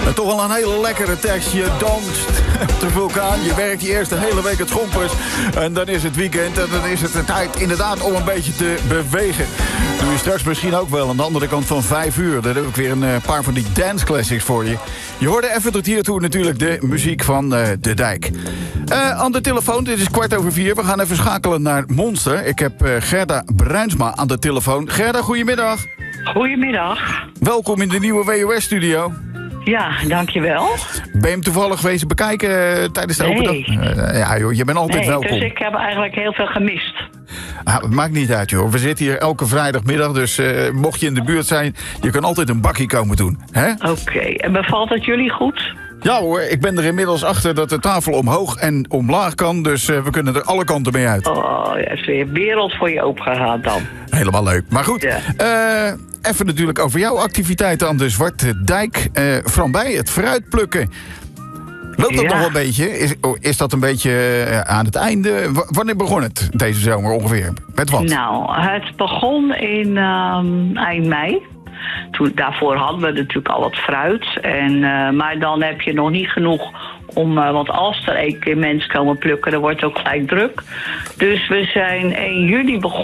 Toch wel een hele lekkere tekst. Je danst op de vulkaan. Je werkt je eerst de hele week het schompers. En dan is het weekend. En dan is het de tijd inderdaad om een beetje te bewegen. Doe je straks misschien ook wel aan de andere kant van 5 uur. Daar heb ik weer een paar van die dance classics voor je. Je hoorde even tot hiertoe natuurlijk de muziek van De Dijk. Aan de telefoon, dit is 4:15. We gaan even schakelen naar Monster. Ik heb Gerda Bruinsma aan de telefoon. Gerda, goedemiddag. Goedemiddag. Welkom in de nieuwe WOS-studio. Ja, dankjewel. Ben je hem toevallig wezen bekijken tijdens de open dag? Ja joh, je bent altijd welkom. Dus ik heb eigenlijk heel veel gemist. Het maakt niet uit joh. We zitten hier elke vrijdagmiddag, dus mocht je in de buurt zijn, je kan altijd een bakkie komen doen. Oké, en bevalt het jullie goed? Ja hoor, ik ben er inmiddels achter dat de tafel omhoog en omlaag kan, dus we kunnen er alle kanten mee uit. Oh, ja, is weer wereld voor je opengegaan dan. Helemaal leuk. Maar goed, ja. Even natuurlijk over jouw activiteiten aan de Zwarte Dijk. Frambij, het fruit plukken. Loopt dat nog wel een beetje? Is dat een beetje aan het einde? Wanneer begon het deze zomer ongeveer? Met wat? Nou, het begon in eind mei. Daarvoor hadden we natuurlijk al wat fruit. Maar dan heb je nog niet genoeg om... want als er een keer mensen komen plukken, dan wordt het ook gelijk druk. Dus we zijn 1 juli begonnen.